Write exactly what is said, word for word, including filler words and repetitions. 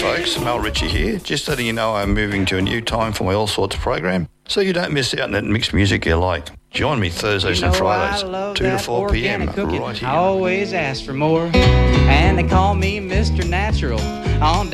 folks, Mel Ritchie here. Just letting you know I'm moving to a new time for my All Sorts program, so you don't miss out on that mixed music you like. Join me Thursdays you know and Fridays, two to four p.m. Cooking. right here. I always ask for more, and they call me Mister Natural on